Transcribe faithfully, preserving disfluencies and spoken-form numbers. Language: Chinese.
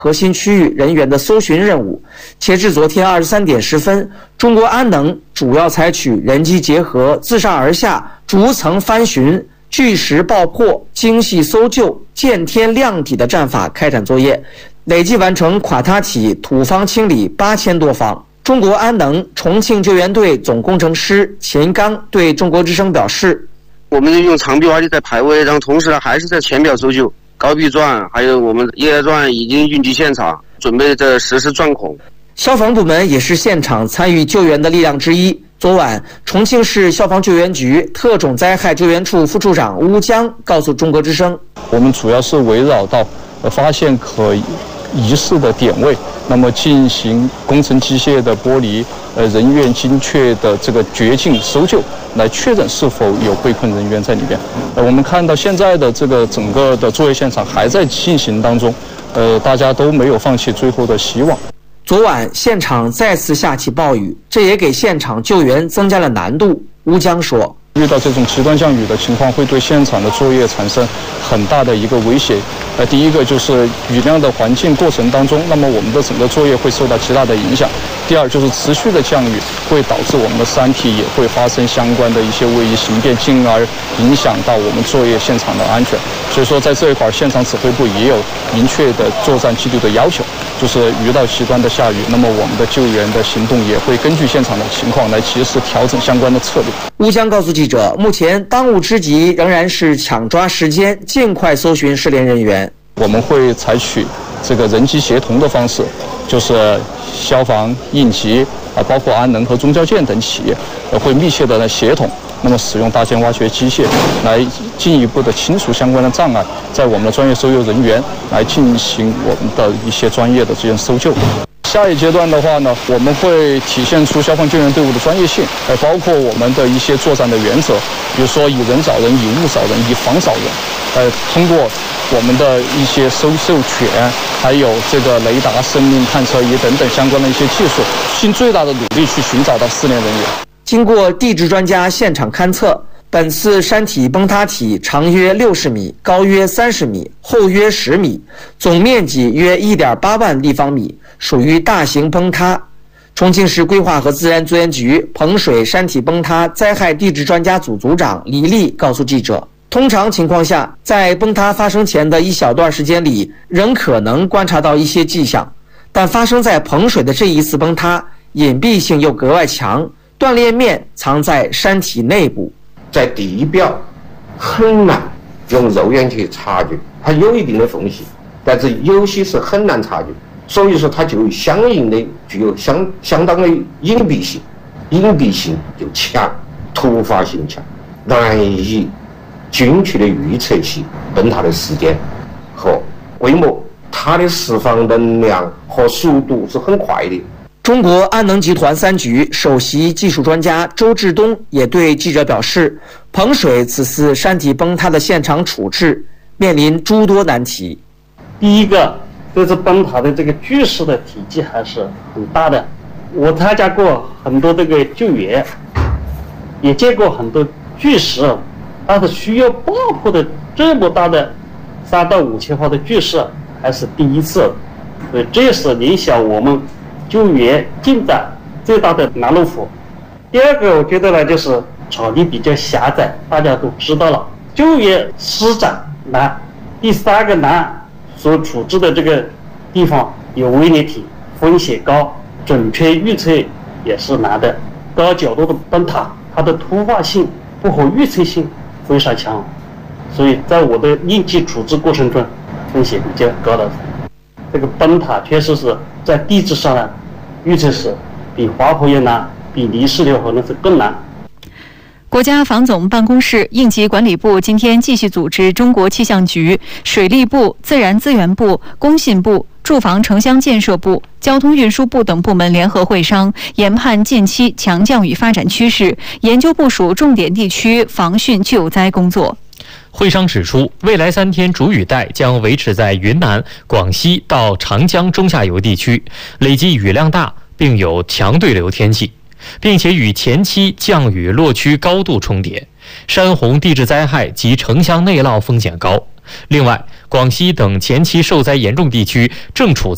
核心区域人员的搜寻任务。截至昨天二十三点十分，中国安能主要采取人机结合、自上而下、逐层翻寻、据实爆破、精细搜救、见天亮底的战法开展作业，累计完成垮塌体土方清理八千多方。中国安能重庆救援队总工程师秦刚对中国之声表示：“ 我们用长臂挖机在排位，然后同时呢还是在浅表搜救。高臂钻还有我们液压钻已经运抵现场，准备着实施钻孔。” 消防部门也是现场参与救援的力量之一。昨晚，重庆市消防救援局特种灾害救援处副处长乌江告诉中国之声：“ 我们主要是围绕到发现可疑似的点位，那么进行工程机械的剥离，呃，人员精确的这个掘进搜救，来确认是否有被困人员在里边。呃，我们看到现在的这个整个的作业现场还在进行当中，呃，大家都没有放弃最后的希望。” 昨晚现场再次下起暴雨，这也给现场救援增加了难度。乌江说：“ 遇到这种极端降雨的情况，会对现场的作业产生很大的一个威胁。呃，第一个就是雨量的环境过程当中，那么我们的整个作业会受到极大的影响。第二就是持续的降雨会导致我们的山体也会发生相关的一些位移形变，进而影响到我们作业现场的安全。所以说，在这一块，现场指挥部也有明确的作战纪律的要求，就是遇到极端的下雨，那么我们的救援的行动也会根据现场的情况来及时调整相关的策略。” 乌江告诉记者，目前当务之急仍然是抢抓时间，尽快搜寻失联人员。 我们会采取这个人机协同的方式，就是消防、应急啊，包括安能和中交建等企业，呃，会密切的来协同，那么使用大件挖掘机械来进一步的清除相关的障碍，在我们的专业搜救人员来进行我们的一些专业的这些搜救。下一阶段的话呢，我们会体现出消防救援队伍的专业性，呃，包括我们的一些作战的原则，比如说以人找人，以物找人，以防找人。呃，通过我们的一些搜救犬，还有这个雷达、生命探测仪等等相关的一些技术，尽最大的努力去寻找到失联人员。 经过地质专家现场勘测，本次山体崩塌体长约六十米，高约三十米，厚约十米，总面积约一点八万立方米，属于大型崩塌。重庆市规划和自然资源局彭水山体崩塌灾害地质专家组组长李丽告诉记者，通常情况下，在崩塌发生前的一小段时间里，仍可能观察到一些迹象，但发生在彭水的这一次崩塌，隐蔽性又格外强，断裂面藏在山体内部， 在地表很难用肉眼去察觉，它有一定的缝隙，但是有些是很难察觉，所以说它就相应的具有相相当的隐蔽性，隐蔽性就强，突发性强，难以精确的预测其崩塌的时间和规模，它的释放能量和速度是很快的。 中国安能集团三局首席技术专家周志东也对记者表示，彭水此次山体崩塌的现场处置面临诸多难题。 第一个，这次崩塌的这个巨石的体积还是很大的，我参加过很多这个救援，也见过很多巨石，但是需要爆破的这么大的三到五千毫的巨石还是第一次，所以这也是影响我们救援进展最大的难路府。第二个，我觉得呢，就是场地比较狭窄，大家都知道了，救援施展难。第三个难，所处置的这个地方有微粒体，风险高，准确预测也是难的。高角度的崩塌，它的突发性不可预测性非常强，所以在我的应急处置过程中，风险比较高的。这个崩塌确实是在地质上呢，预测是比滑坡也难，比泥石流可能是更难。 国家防总办公室、应急管理部今天继续组织中国气象局、水利部、自然资源部、工信部、住房城乡建设部、交通运输部等部门联合会商，研判近期强降雨发展趋势，研究部署重点地区防汛救灾工作。 会商指出，未来三天主雨带将维持在云南、广西到长江中下游地区，累计雨量大，并有强对流天气，并且与前期降雨落区高度重叠，山洪地质灾害及城乡内涝风险高。另外，广西等前期受灾严重地区正处在